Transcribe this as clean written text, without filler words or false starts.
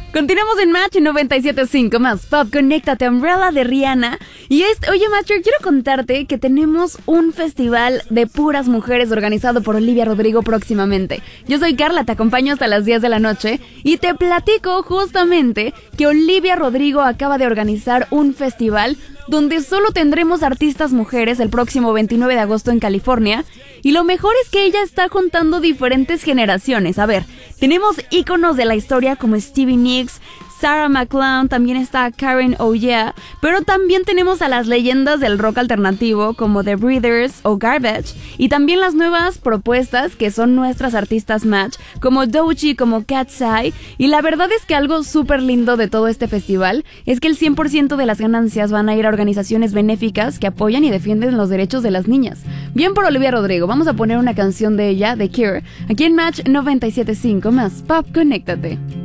Continuamos en Match 97.5 más Pop, Conéctate, Umbrella de Rihanna. Y oye, Matcher, quiero contarte que tenemos un festival de puras mujeres organizado por Olivia Rodrigo próximamente. Yo soy Carla, te acompaño hasta las 10 de la noche y te platico justamente que Olivia Rodrigo acaba de organizar un festival donde solo tendremos artistas mujeres el próximo 29 de agosto en California. Y lo mejor es que ella está juntando diferentes generaciones. A ver, tenemos íconos de la historia como Stevie Nicks, Sarah McLachlan, también está Karen Oh Yeah, pero también tenemos a las leyendas del rock alternativo como The Breeders o Garbage, y también las nuevas propuestas que son nuestras artistas Match, como Doechii, como Katseye. Y la verdad es que algo súper lindo de todo este festival es que el 100% de las ganancias van a ir a organizaciones benéficas que apoyan y defienden los derechos de las niñas. Bien por Olivia Rodrigo, vamos a poner una canción de ella, de Cure, aquí en Match 97.5 más Pop, Conéctate.